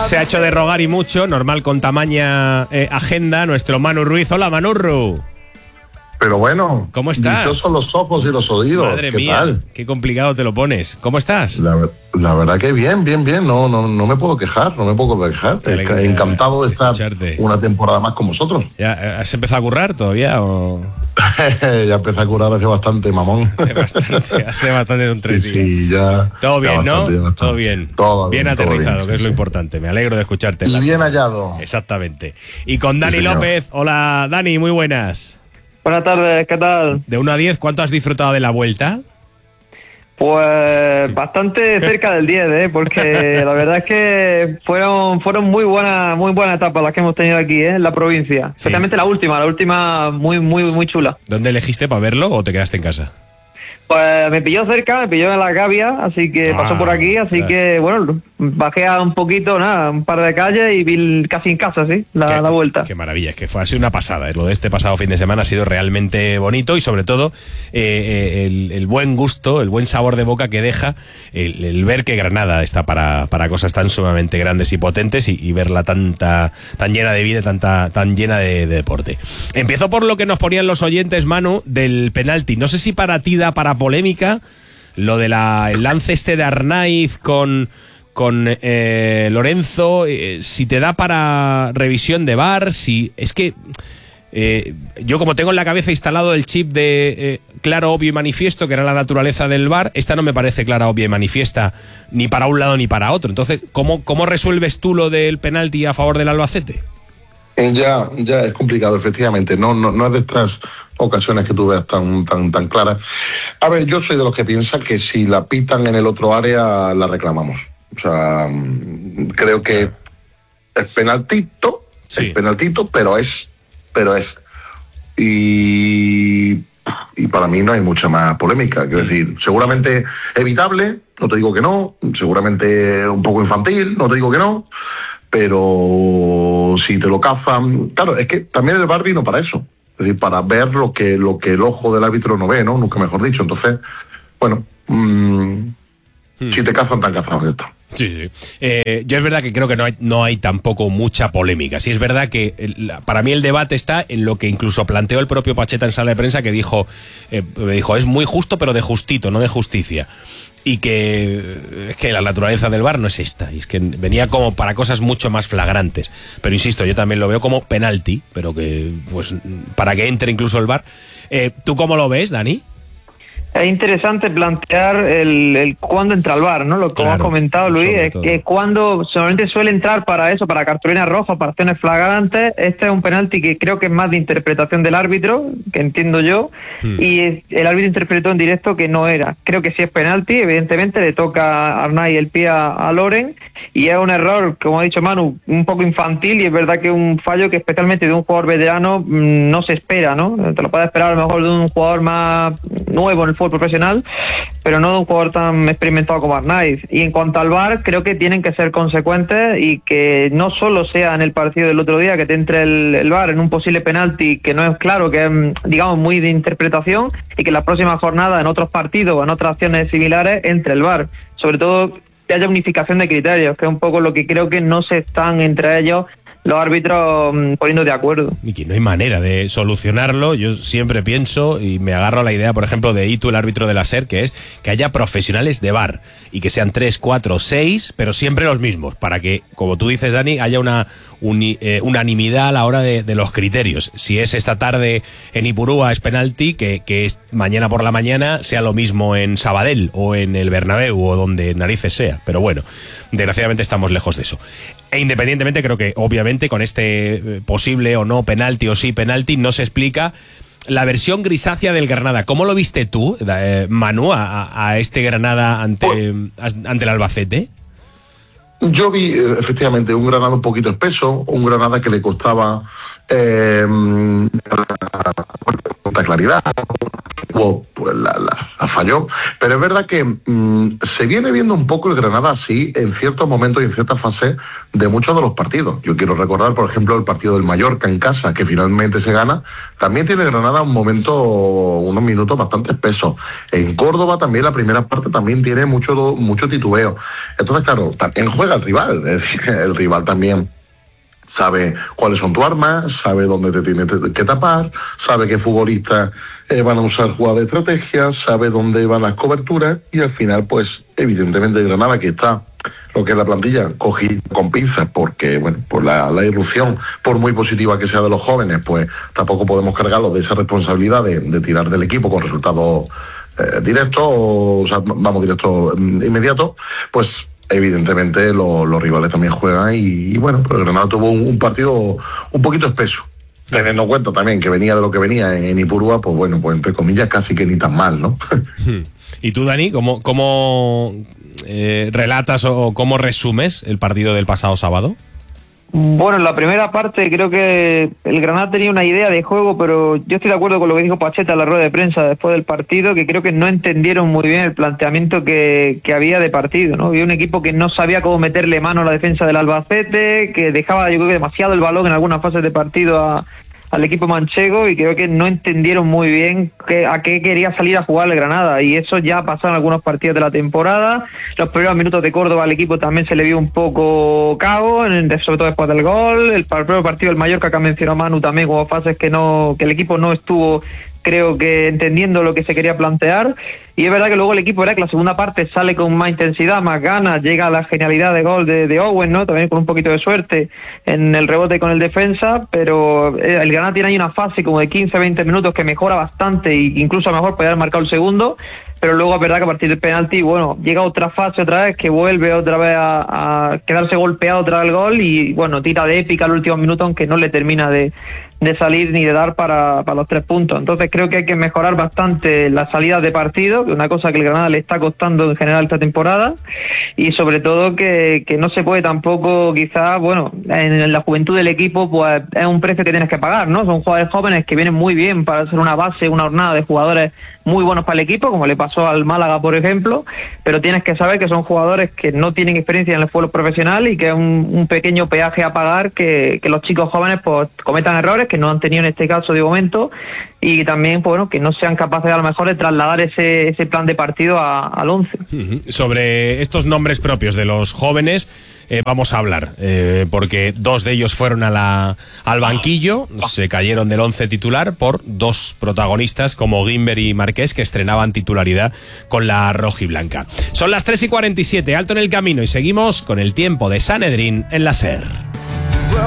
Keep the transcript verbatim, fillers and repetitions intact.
Se ha hecho de rogar y mucho, normal con tamaña eh, agenda, nuestro Manu Ruiz. Hola, Manurru. Pero bueno, ¿cómo estás? Dichosos los ojos y los oídos. Madre ¿Qué mía, tal? qué complicado te lo pones. ¿Cómo estás? La, la verdad que bien, bien, bien. No, no, no me puedo quejar, no me puedo quejar. Alegría, encantado de estar escucharte. una temporada más con vosotros. ¿Ya has empezado a currar todavía o...? Ya empecé a curar hace bastante, mamón. Hace bastante, hace bastante de un tres Sí, días. sí, ya. Todo bien, ya ¿no? bastante, bastante. Todo bien. Todo bien bien, todo aterrizado, bien, que es sí, lo sí. importante. Me alegro de escucharte. Y bien hallado. Exactamente. Y con Dani Sí, señor. López. Hola, Dani, muy buenas. Buenas tardes, ¿qué tal? De uno a diez, ¿cuánto has disfrutado de la vuelta? Pues bastante cerca del diez, ¿eh? Porque la verdad es que fueron fueron muy buenas muy buenas etapas las que hemos tenido aquí, ¿eh? En la provincia. Sí. Especialmente la última, la última muy muy muy chula. ¿Dónde elegiste para verlo o te quedaste en casa? Pues me pilló cerca, me pilló en la Gavia, así que Ah, pasó por aquí, así claro. que bueno, bajé a un poquito, nada, un par de calles y vi casi en casa, sí, la, Qué- la vuelta. Qué maravilla, es que fue, ha sido una pasada. ¿eh? Lo de este pasado fin de semana ha sido realmente bonito y sobre todo eh, eh, el, el buen gusto, el buen sabor de boca que deja el, el ver que Granada está para, para cosas tan sumamente grandes y potentes y, y verla tanta, tan llena de vida, tanta, tan llena de, de deporte. Empiezo por lo que nos ponían los oyentes, Manu, del penalti. No sé si para ti da para polémica lo de la, el lance este de Arnaiz con... con eh, Lorenzo, eh, si te da para revisión de V A R, si es que eh, yo como tengo en la cabeza instalado el chip de eh, claro, obvio y manifiesto, que era la naturaleza del V A R, esta no me parece clara, obvia y manifiesta ni para un lado ni para otro. Entonces, ¿cómo, cómo resuelves tú lo del penalti a favor del Albacete? Eh, Ya, ya es complicado, efectivamente. No, no, no es de estas ocasiones que tú veas tan, tan, tan claras. A ver, yo soy de los que piensan que si la pitan en el otro área, la reclamamos. O sea, mm, creo que es penaltito, Sí. es penaltito, pero es, pero es. Y, y para mí no hay mucha más polémica. Quiero decir, seguramente evitable, no te digo que no, seguramente un poco infantil, no te digo que no, pero si te lo cazan, claro, es que también el V A R vino para eso, es decir, para ver lo que lo que el ojo del árbitro no ve, ¿no? Nunca mejor dicho. Entonces, bueno, mmm, Hmm. si te cazan, tan cazados de esto. Sí, sí. Eh, yo es verdad que creo que no hay, no hay tampoco mucha polémica. Sí es verdad que el, para mí el debate está en lo que incluso planteó el propio Pacheta en sala de prensa, que dijo, eh, me dijo, es muy justo pero de justito, no de justicia. Y que es que la naturaleza del V A R no es esta, y es que venía como para cosas mucho más flagrantes. Pero insisto, yo también lo veo como penalti, pero que pues para que entre incluso el V A R. Eh, ¿Tú cómo lo ves, Dani? Es interesante plantear el, el cuándo entra el V A R, ¿no? Lo que Claro, has comentado, Luis, sobre es todo. que cuando solamente suele entrar para eso, para cartulina roja, para acciones flagrantes. Este es un penalti que creo que es más de interpretación del árbitro, que entiendo yo, Hmm. y es- el árbitro interpretó en directo que no era. Creo que sí es penalti, evidentemente le toca a Arnaiz el pie a, a Loren, y es un error, como ha dicho Manu, un poco infantil, y es verdad que es un fallo que especialmente de un jugador veterano mm, no se espera, ¿no? Te lo puedes esperar a lo mejor de un jugador más nuevo en el fútbol profesional, pero no de un jugador tan experimentado como Arnaiz. Y en cuanto al V A R, creo que tienen que ser consecuentes y que no solo sea en el partido del otro día que te entre el, el V A R en un posible penalti que no es claro, que es, digamos, muy de interpretación, y que en la próxima jornada, en otros partidos o en otras acciones similares, entre el V A R. Sobre todo que haya unificación de criterios, que es un poco lo que creo que no se están entre ellos los árbitros mm, poniendo de acuerdo. Y que no hay manera de solucionarlo. Yo siempre pienso y me agarro a la idea, por ejemplo, de Itu, el árbitro de la SER, que es que haya profesionales de V A R y que sean tres, cuatro, seis, pero siempre los mismos, para que, como tú dices, Dani, haya una uni, eh, unanimidad a la hora de, de los criterios. Si es esta tarde en Ipurúa es penalti, que, que es mañana por la mañana sea lo mismo en Sabadell o en el Bernabéu o donde narices sea. Pero bueno, desgraciadamente estamos lejos de eso. E independientemente, creo que obviamente con este eh, posible o no penalti o sí penalti no se explica la versión grisácea del Granada. ¿Cómo lo viste tú, eh, Manu, a, a este Granada ante, ante el Albacete? Yo vi eh, efectivamente un Granada un poquito espeso, un Granada que le costaba eh, claridad, pues la, la, la falló, pero es verdad que mmm, se viene viendo un poco el Granada así en ciertos momentos y en ciertas fases de muchos de los partidos. Yo quiero recordar, por ejemplo, el partido del Mallorca en casa, que finalmente se gana. También tiene Granada un momento, unos minutos bastante espesos. En Córdoba también la primera parte también tiene mucho, mucho titubeo. Entonces, claro, también juega el rival, es decir, el rival también sabe cuáles son tus armas, sabe dónde te tiene que tapar, sabe qué futbolistas eh, van a usar jugadas de estrategia, sabe dónde van las coberturas, y al final, pues, evidentemente Granada, que está lo que es la plantilla cogida con pinzas, porque, bueno, por la, la irrupción, por muy positiva que sea de los jóvenes, pues tampoco podemos cargarlos de esa responsabilidad de, de tirar del equipo con resultados eh, directos, o, o sea, vamos, directos inmediatos, pues evidentemente lo, los rivales también juegan y, y bueno, pero Granada tuvo un, un partido un poquito espeso, teniendo en cuenta también que venía de lo que venía en, en Ipurúa, pues bueno, pues entre comillas casi que ni tan mal, ¿no? ¿Y tú, Dani, cómo, cómo eh, relatas o cómo resumes el partido del pasado sábado? Bueno, en la primera parte creo que el Granada tenía una idea de juego, pero yo estoy de acuerdo con lo que dijo Pacheta en la rueda de prensa después del partido, que creo que no entendieron muy bien el planteamiento que, que había de partido, ¿no? Había un equipo que no sabía cómo meterle mano a la defensa del Albacete, que dejaba, yo creo que demasiado el balón en algunas fases de partido a, al equipo manchego, y creo que no entendieron muy bien que, a qué quería salir a jugar el Granada, y eso ya pasó en algunos partidos de la temporada. Los primeros minutos de Córdoba al equipo también se le vio un poco cao, en, sobre todo después del gol. El primer partido del Mallorca, que ha mencionado Manu, también hubo fases que no que el equipo no estuvo, creo que entendiendo lo que se quería plantear. Y es verdad que luego el equipo, era que la segunda parte sale con más intensidad, más ganas, llega a la genialidad de gol de, de Owen, ¿no? También con un poquito de suerte en el rebote con el defensa, pero el Granada tiene ahí una fase como de quince a veinte minutos que mejora bastante, e incluso a lo mejor puede haber marcado el segundo, pero luego es verdad que a partir del penalti, bueno, llega otra fase otra vez, que vuelve otra vez a, a quedarse golpeado otra vez el gol, y bueno, tira de épica al último minuto, aunque no le termina de, de salir ni de dar para, para los tres puntos. Entonces creo que hay que mejorar bastante las salidas de partido, que es una cosa que el Granada le está costando en general esta temporada, y sobre todo que, que no se puede tampoco, quizás, bueno, en la juventud del equipo, pues es un precio que tienes que pagar, ¿no? Son jugadores jóvenes que vienen muy bien para ser una base, una hornada de jugadores muy buenos para el equipo, como le pasó al Málaga, por ejemplo, pero tienes que saber que son jugadores que no tienen experiencia en el fútbol profesional, y que es un, un pequeño peaje a pagar, que, que los chicos jóvenes pues cometan errores que no han tenido en este caso de momento, y también, pues, bueno, que no sean capaces a lo mejor de trasladar ese, ese plan de partido a, al once. Uh-huh. Sobre estos nombres propios de los jóvenes eh, vamos a hablar, eh, porque dos de ellos fueron a la, al banquillo, se cayeron del once titular por dos protagonistas como Guimber y Marqués, que estrenaban titularidad con la rojiblanca. Son las tres y cuarenta y siete, alto en el camino, y seguimos con el tiempo de Sanedrín en la SER.